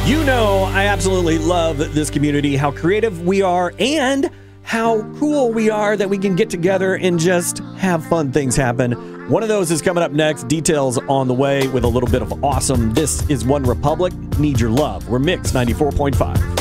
You know, I absolutely love this community, how creative we are, and how cool we are that we can get together and just have fun things happen. One of those is coming up next. Details on the way with a little bit of awesome. This is One Republic. Need Your Love. We're Mix 94.5.